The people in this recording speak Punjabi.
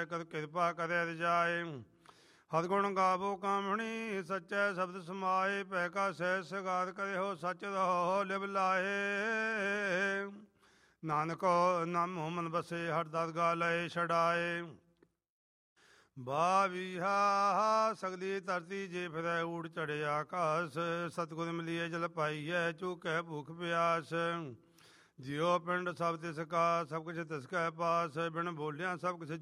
ਕਦ ਕਿਰਪਾ ਕਰੇ ਰਜਾਏ। ਹਰਿਗੁਣ ਗਾਵੋ ਕਾਮਣੀ ਸੱਚੇ ਸ਼ਬਦ ਸਮਾਏ। ਪੈ ਕਾ ਸਹਿ ਸਗਾਰ ਕਰੇ ਹੋ ਸੱਚ ਰਹੋ ਲਿਵ ਲਾਏ। ਨਾਨਕ ਨਾਮੋ ਮਨ ਬਸੇ ਹਰ ਦਰਗਾਹ ਲਏ ਛਡਾਏ। ਬਾਵੀਹਾ ਸਗਲੀ ਧਰਤੀ ਜੇ ਫਿਰੈ ਊੜ ਚੜ੍ਹੇ ਆਕਾਸ। ਸਤਿਗੁਰ ਮਿਲੀਏ ਜਲ ਪਾਈਐ ਚੂਕੈ ਭੂਖ ਪਿਆਸ। ਜਿਉ ਪਿੰਡ ਸਭ ਤਿਸ ਕਾ ਸਭ ਕੁਛ ਤਿਸ ਕੈ ਪਾਸ। ਬਿਨ ਬੋਲਿਆ ਸਭ ਕੁਛ